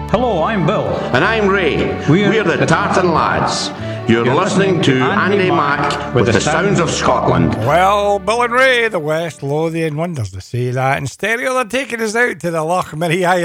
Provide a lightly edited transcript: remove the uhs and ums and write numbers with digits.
Hello, I'm Bill. And I'm Ray. We're the Tartan Lads. You're listening to Andy Mack with the Sounds of Scotland. Well, Bill and Ray, the West Lothian Wonders, they say that. In stereo, they're taking us out to the Loch Maree